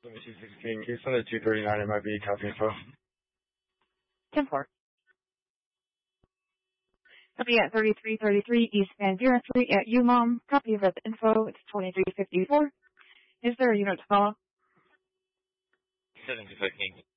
7216. Can you send it 239? It might be copy info. 10-4. Copy at 3333 East Van Buren Street at UMOM. Copy of the info. It's 2354. Is there a unit to follow? 7215.